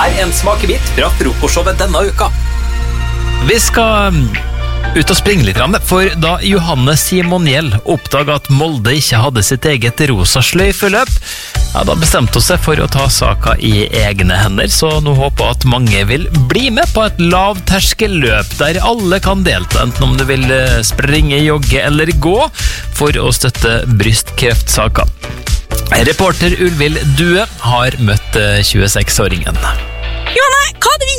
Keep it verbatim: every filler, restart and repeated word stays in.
Her er en smakebit fra frokostshowet denne uka. Vi skal ut og springe litt, for da Johanne Simoniel oppdaget at Molde ikke hadde sitt eget rosa sløyfeløp, ja, da bestemte hun seg for å ta saka i egne hender, så nå håper jeg at mange vil bli med på et lavterskelløp der alle kan delta, enten om du vil springe, jogge eller gå, for å støtte brystkreftsaker. Reporter Ulvild Due har møtt tjueseks-åringen. Johanne, hva hadde vi